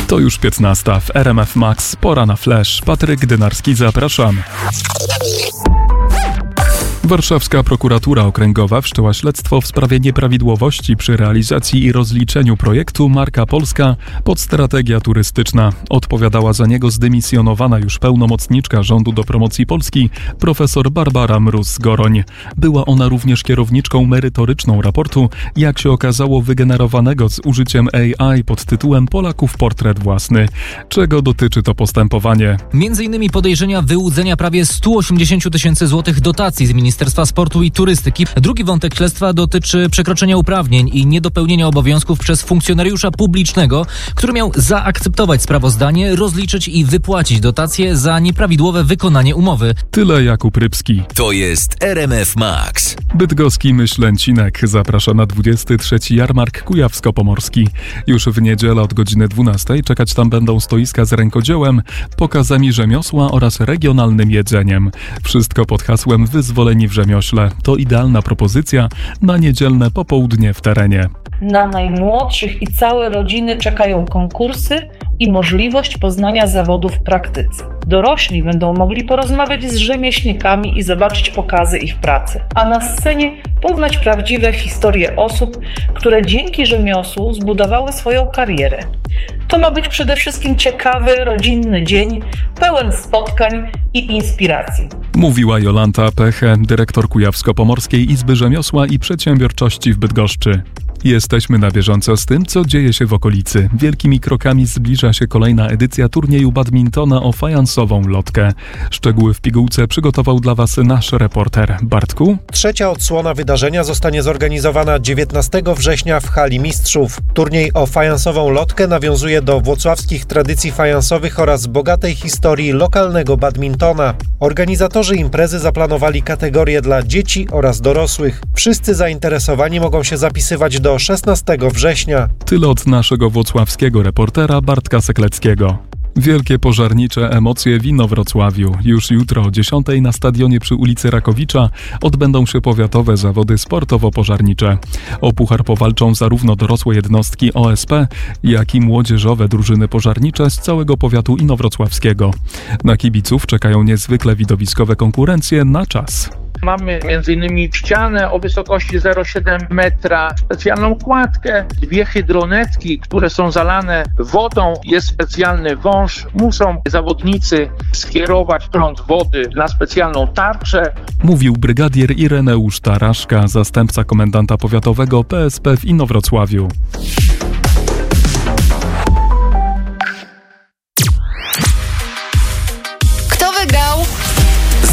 To już 15 w RMF Max. Pora na flash. Patryk Dynarski, zapraszam. Warszawska prokuratura okręgowa wszczęła śledztwo w sprawie nieprawidłowości przy realizacji i rozliczeniu projektu Marka Polska pod strategia turystyczna. Odpowiadała za niego zdymisjonowana już pełnomocniczka rządu do promocji Polski profesor Barbara Mróz-Goroń. Była ona również kierowniczką merytoryczną raportu, jak się okazało, wygenerowanego z użyciem AI pod tytułem Polaków portret własny. Czego dotyczy to postępowanie? Między innymi podejrzenia wyłudzenia prawie 180 tysięcy złotych dotacji z Ministerstwa Sportu i Turystyki. Drugi wątek śledztwa dotyczy przekroczenia uprawnień i niedopełnienia obowiązków przez funkcjonariusza publicznego, który miał zaakceptować sprawozdanie, rozliczyć i wypłacić dotacje za nieprawidłowe wykonanie umowy. Tyle Jakub Rybski. To jest RMF Max. Bydgoski Myślęcinek zaprasza na 23. Jarmark Kujawsko-Pomorski. Już w niedzielę od godziny 12 czekać tam będą stoiska z rękodziełem, pokazami rzemiosła oraz regionalnym jedzeniem. Wszystko pod hasłem Wyzwoleni w rzemiośle. To idealna propozycja na niedzielne popołudnie w terenie. Na najmłodszych i całe rodziny czekają konkursy i możliwość poznania zawodu w praktyce. Dorośli będą mogli porozmawiać z rzemieślnikami i zobaczyć pokazy ich pracy, a na scenie poznać prawdziwe historie osób, które dzięki rzemiosłu zbudowały swoją karierę. To ma być przede wszystkim ciekawy, rodzinny dzień, pełen spotkań i inspiracji. Mówiła Jolanta Peche, dyrektor Kujawsko-Pomorskiej Izby Rzemiosła i Przedsiębiorczości w Bydgoszczy. Jesteśmy na bieżąco z tym, co dzieje się w okolicy. Wielkimi krokami zbliża się kolejna edycja turnieju badmintona o fajansową lotkę. Szczegóły w pigułce przygotował dla Was nasz reporter. Bartku? Trzecia odsłona wydarzenia zostanie zorganizowana 19 września w Hali Mistrzów. Turniej o fajansową lotkę nawiązuje do włocławskich tradycji fajansowych oraz bogatej historii lokalnego badmintona. Organizatorzy imprezy zaplanowali kategorie dla dzieci oraz dorosłych. Wszyscy zainteresowani mogą się zapisywać do 16 września. Tyle od naszego włocławskiego reportera Bartka Sekleckiego. Wielkie pożarnicze emocje w Inowrocławiu. Już jutro o 10 na stadionie przy ulicy Rakowicza odbędą się powiatowe zawody sportowo-pożarnicze. O puchar powalczą zarówno dorosłe jednostki OSP, jak i młodzieżowe drużyny pożarnicze z całego powiatu inowrocławskiego. Na kibiców czekają niezwykle widowiskowe konkurencje na czas. Mamy m.in. ścianę o wysokości 0,7 metra, specjalną kładkę, 2 hydronetki, które są zalane wodą, jest specjalny wąż. Muszą zawodnicy skierować prąd wody na specjalną tarczę. Mówił brygadier Ireneusz Taraszka, zastępca komendanta powiatowego PSP w Inowrocławiu.